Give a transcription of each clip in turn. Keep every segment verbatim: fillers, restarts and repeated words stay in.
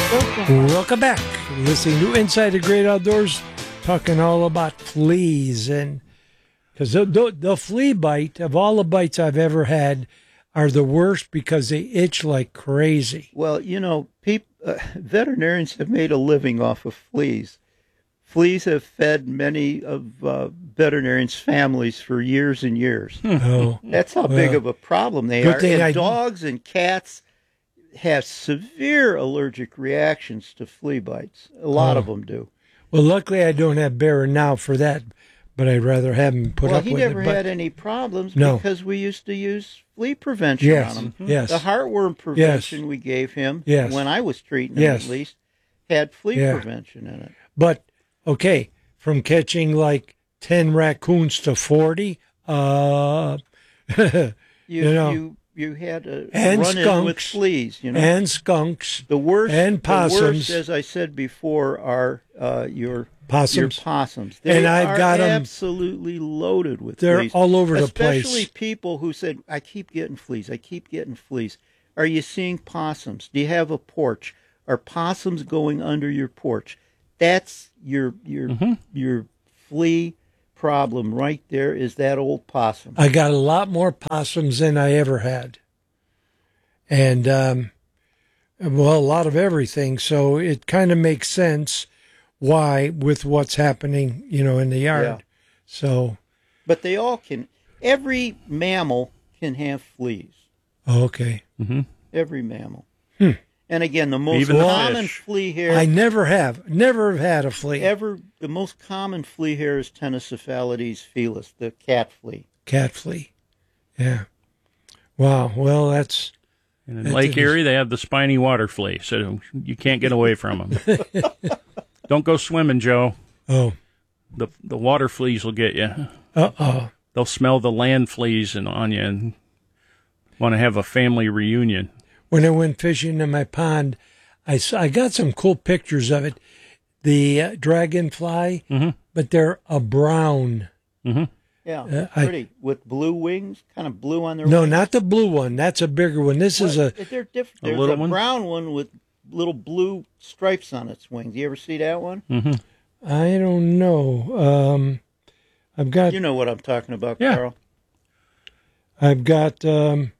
Welcome back. Listening to Inside the Great Outdoors, talking all about fleas. And because the, the, the flea bite, of all the bites I've ever had, are the worst because they itch like crazy. Well, you know, peop, uh, veterinarians have made a living off of fleas. Fleas have fed many of uh, veterinarians' families for years and years. Oh, That's how well, big of a problem they good are. thing And I- dogs and cats have severe allergic reactions to flea bites. A lot Oh. of them do. well, luckily I don't have Bear now for that, but I'd rather have him put well, up he with never it. But had any problems No. because we used to use flea prevention yes, on him. yes, The heartworm prevention we gave him, Yes. when I was treating him Yes. at least, had flea Yeah. prevention in it. but okay, from catching like ten raccoons to forty, uh, You, You know. you, you had a And run in with skunks. fleas, you know. and skunks, the worst, and the worst, possums. as I said before, are uh, your your possums. possums. They And I've are got 'em- absolutely loaded with They're fleas. all over the Especially place. people who said, "I keep getting fleas. I keep getting fleas." Are you seeing possums? Do you have a porch? Are possums going under your porch? That's your your Mm-hmm. your flea problem right there. Is that old possum? I got a lot more possums than I ever had. And, um, well, a lot of everything. So it kind of makes sense why, with what's happening, you know, in the yard. Yeah. So, But they all can. Every mammal can have fleas. okay. Every mammal. Hmm. And again, the most Even the common fish. flea hair I never have, never have had a flea. ever. The most common flea hair is Tennocephalides felis, the cat flea. Cat flea. Yeah. Wow. Well, that's, And in That Lake didn't- Erie, they have the spiny water flea, so you can't get away from them. Don't go swimming, Joe. oh, The the water fleas will get you. uh-oh. They'll smell the land fleas and on you and want to have a family reunion. When I went fishing in my pond, I saw, I got some cool pictures of it. The uh, dragonfly, Mhm. but they're a brown. Yeah, Uh, I- pretty with blue wings, kind of blue on their. No, wings. not the blue one. That's a bigger one. This is a, They're different. There's little a one? brown one with little blue stripes on its wings. You ever see that one? I don't know. Um, I've got, You know what I'm talking about, Yeah. Carl. I've got, um,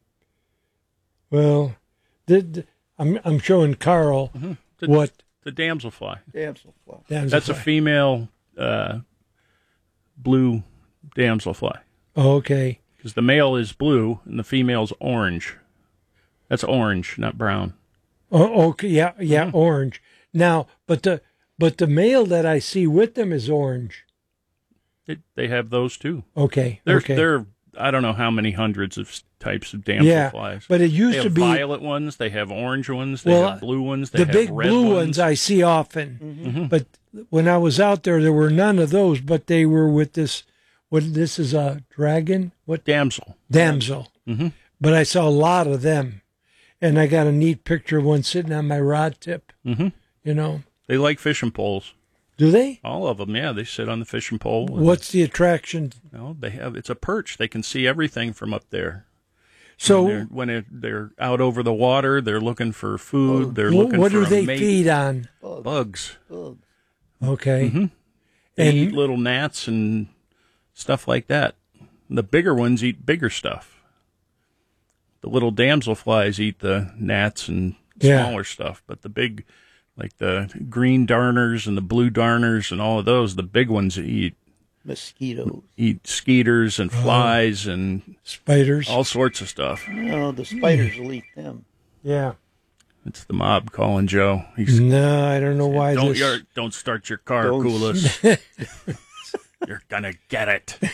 well, the, I'm, I'm showing Carl The, what. the damselfly. Damselfly. That's a female uh, blue damselfly. Oh, okay. Because the male is blue and the female's orange. That's orange, not brown. Oh, okay. Yeah, yeah, orange. Now, but the, but the male that I see with them is orange. It, they have those too. Okay. There's okay. there I don't know how many hundreds of s- types of Yeah, damselflies. but it They used have to be violet ones. They have orange ones. They Well, have blue ones. They the have big red blue ones. ones I see often. Mm-hmm. But when I was out there, there were none of those. But they were with this. What this is a dragon? What Damsel. damsel? Mhm. But I saw a lot of them, and I got a neat picture of one sitting on my rod tip. Mhm. You know, They like fishing poles. do they? All of them, yeah. They sit on the fishing pole. and, What's the attraction? you know, they have it's a perch. They can see everything from up there. So, When they're, when it, they're out over the water, they're looking for food. They're wh- looking what for do a they mate. feed on? Bugs. Bugs. Okay. Mm-hmm. They And- eat little gnats and stuff like that. The bigger ones eat bigger stuff. The little damselflies eat the gnats and Yeah. smaller stuff, but the big, like the green darners and the blue darners and all of those, the big ones eat Mosquitoes. eat skeeters and flies and Spiders. all sorts of stuff. No, the spiders will eat them. Yeah. It's the mob calling Joe. He's, No, I don't know why don't this. your, don't start your car, Don't- Coolis. You're gonna get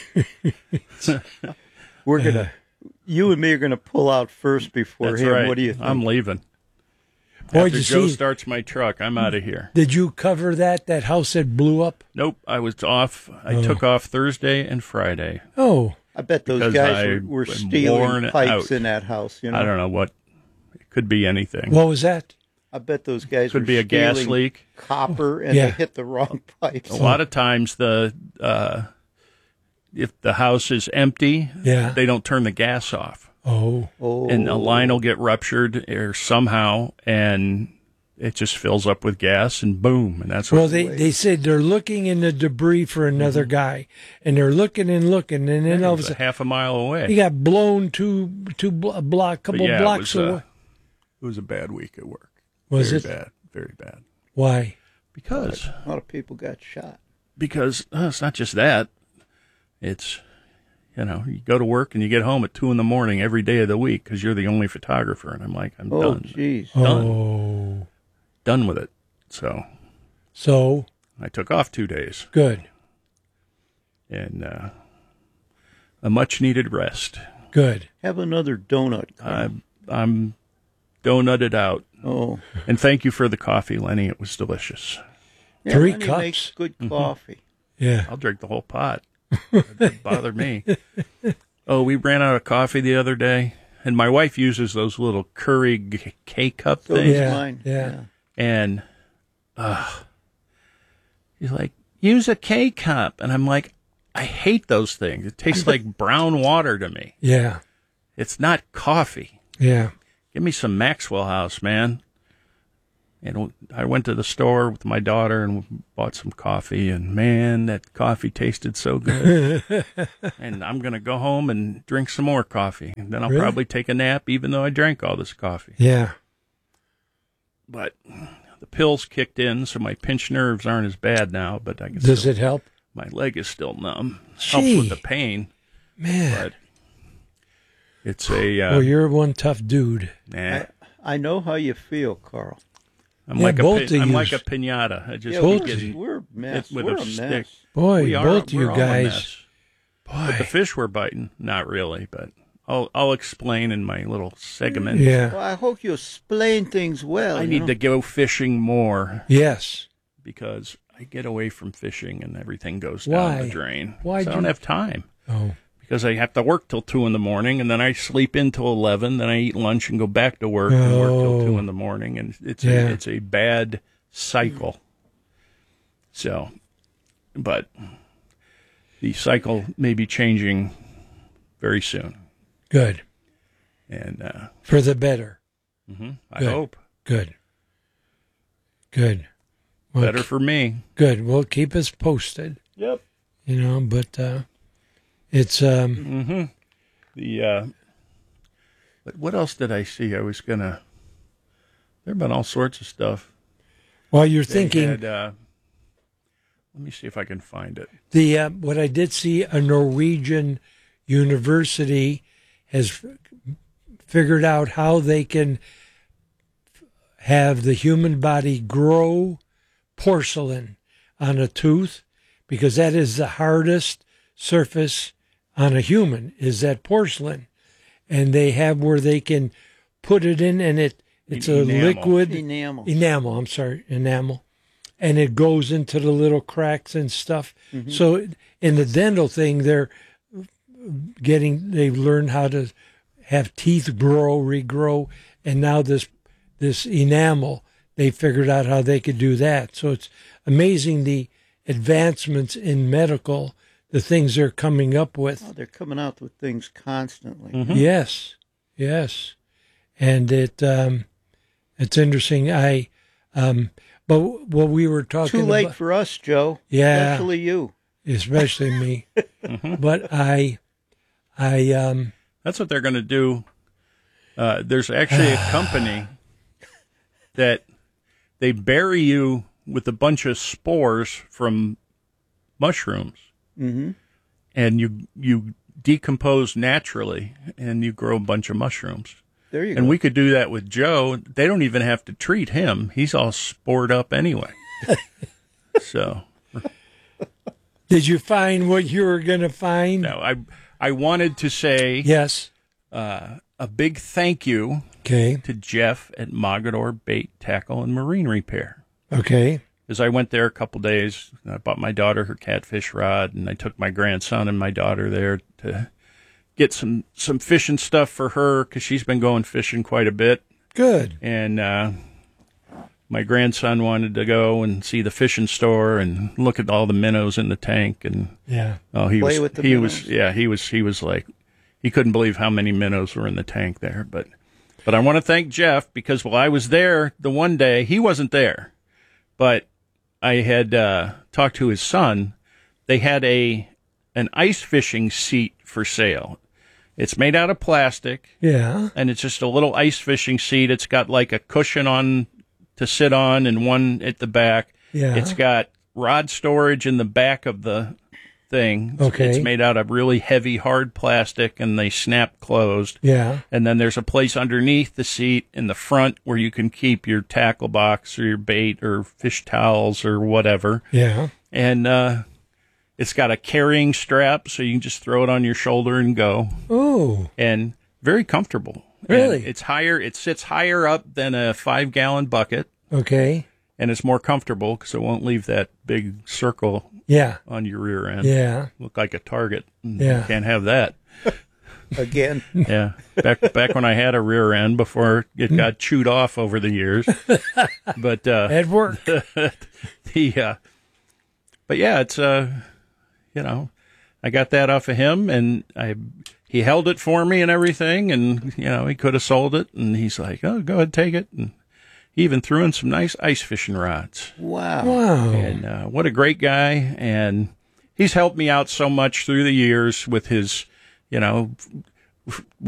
it. We're gonna. You and me are gonna pull out first before That's him. right. What do you think? I'm leaving. Boy, After did you Joe see- starts my truck, I'm out of here. Did you cover that? That house that blew up? Nope, I was off. I took off Thursday and Friday. Oh, I bet those Because guys I were, were am stealing worn pipes out. in that house. You know, I don't know what. It could be anything. what was that? I bet those guys Could were be a gas stealing leak. copper, and Yeah. they hit the wrong pipes. A lot of times, the uh, if the house is empty, Yeah. they don't turn the gas off, Oh, Oh, and a line will get ruptured or somehow, and it just fills up with gas and boom, and that's what. Well, they, they said they're looking in the debris for another mm-hmm. guy, and they're looking and looking, and then yeah, all of a sudden, half a mile away, he got blown two two blo- block, couple yeah, blocks it was, away. uh, it was a bad week at work. Was very it bad? Very bad. Why? Because a lot of people got shot. Because uh, it's not just that; it's you know you go to work and you get home at two in the morning every day of the week because you're the only photographer, and I'm like, I'm oh, done. Jeez. Done. Oh, done with it. So, so I took off two days. Good. And uh, a much-needed rest. Good. Have another donut. I'm, I'm donutted out. Oh. And thank you for the coffee, Lenny. It was delicious. Yeah, Three Lenny cups. Makes good coffee. Mm-hmm. Yeah. I'll drink the whole pot. It doesn't bother me. Oh, we ran out of coffee the other day, and my wife uses those little Keurig K-cup So things. Yeah, mine. yeah. And uh, he's like, use a K-cup. And I'm like, I hate those things. It tastes like brown water to me. Yeah. It's not coffee. Yeah. Give me some Maxwell House, man. And I went to the store with my daughter and bought some coffee. And, man, that coffee tasted so good. And I'm going to go home and drink some more coffee. And then I'll Really? probably take a nap, even though I drank all this coffee. Yeah. But the pills kicked in, so my pinched nerves aren't as bad now. But I can Does still, it help? my leg is still numb. Gee. Helps with the pain. Man. But it's a... Uh, well, you're one tough dude. nah. I, I know how you feel, Carl. I'm Yeah, like a both pin, of I'm yous. like a pinata. I just Yeah, Both keep we're, getting we're a mess. hit with we're a a stick. mess. Boy, We are, both we're you all a guys. mess. But Boy. the fish were biting. Not really, but I'll I'll explain in my little segment. Yeah. Well, I hope you explain things well. I you need know? to go fishing more Yes. because I get away from fishing and everything goes Why? down the drain. Why So I do don't you- have time. Oh. Because I have to work till two in the morning, and then I sleep in till eleven. Then I eat lunch and go back to work and work till Oh. two in the morning, and it's Yeah. a, it's a bad cycle. So, but the cycle may be changing very soon, Good. and uh, For the better. hmm I Good. hope Good. Good. Well, better for me. Good. Well, keep us posted. Yep. You know, but uh, it's um. Mm-hmm. The uh, but what else did I see? I was gonna. There've been all sorts of stuff. While you're They thinking, had, uh, let me see if I can find it. the uh, what I did see, a Norwegian university has f- figured out how they can f- have the human body grow porcelain on a tooth, because that is the hardest surface on a human, is that porcelain. And they have where they can put it in, and it it's a Enamel. liquid Enamel. enamel. I'm sorry, enamel, and it goes into the little cracks and stuff. Mm-hmm. So in the dental thing, they're getting they've learned how to have teeth grow, regrow, and now this this enamel, they figured out how they could do that. So it's amazing the advancements in medical, the things they're coming up with. Oh, they're coming out with things constantly. Mm-hmm. Yes, yes, and it um, it's interesting. I um, but what we were talking Too late about, for us, Joe. Yeah. Especially you. especially me. Mm-hmm. But I, I um, That's what they're going to do. Uh, there's actually a company that they bury you with a bunch of spores from mushrooms, Mm-hmm. and you you decompose naturally, and you grow a bunch of mushrooms. There you And go. we could do that with Joe. They don't even have to treat him. He's all spored up anyway. So did you find what you were going to find? no, I I wanted to say Yes. uh, a big thank you Okay. to Jeff at Mogador Bait, Tackle, and Marine Repair. Okay. Because I went there a couple days. I bought my daughter her catfish rod, and I took my grandson and my daughter there to get some, some fishing stuff for her, because she's been going fishing quite a bit. Good. And uh, my grandson wanted to go and see the fishing store and look at all the minnows in the tank. And Yeah. oh, he Play was with the he was minnows. yeah he was he was like he couldn't believe how many minnows were in the tank there. But But I want to thank Jeff because while I was there the one day, he wasn't there. But I had uh, talked to his son. They had a an ice fishing seat for sale. It's made out of plastic. Yeah. And it's just a little ice fishing seat. It's got like a cushion on to sit on and one at the back. Yeah. It's got rod storage in the back of the thing. Okay. It's made out of really heavy, hard plastic, and they snap closed. Yeah. And then there's a place underneath the seat in the front where you can keep your tackle box or your bait or fish towels or whatever. Yeah. And uh, it's got a carrying strap, so you can just throw it on your shoulder and go. Oh. And very comfortable. Really? And it's higher. It sits higher up than a five-gallon bucket. Okay. And it's more comfortable because it won't leave that big circle Yeah. on your rear end. Yeah. Look like a target. Yeah. You can't have that. Again. Yeah. Back back when I had a rear end before it got chewed off over the years. But uh At work. the uh but yeah, it's uh you know, I got that off of him and I he held it for me and everything, and you know, he could have sold it, and he's like, "Oh, go ahead, take it." And he even threw in some nice ice fishing rods. Wow. Wow. And uh, what a great guy. And he's helped me out so much through the years with his, you know,